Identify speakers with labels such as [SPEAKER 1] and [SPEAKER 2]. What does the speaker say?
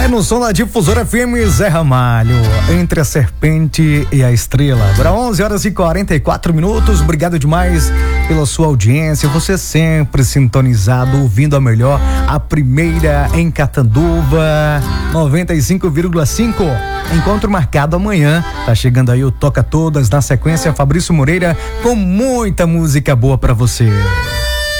[SPEAKER 1] Aqui no som da Difusora FM, Zé Ramalho, Entre a Serpente e a Estrela. Agora 11h44. Obrigado demais pela sua audiência. Você sempre sintonizado, ouvindo a melhor, a primeira em Catanduva, 95,5. Encontro marcado amanhã. Tá chegando aí o Toca Todas. Na sequência, Fabrício Moreira com muita música boa pra você.